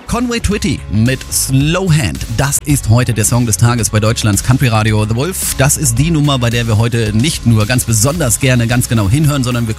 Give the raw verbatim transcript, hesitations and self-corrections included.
Conway Twitty mit Slow Hand. Das ist heute der Song des Tages bei Deutschlands Country Radio. The Wolf, das ist die Nummer, bei der wir heute nicht nur ganz besonders gerne ganz genau hinhören, sondern wir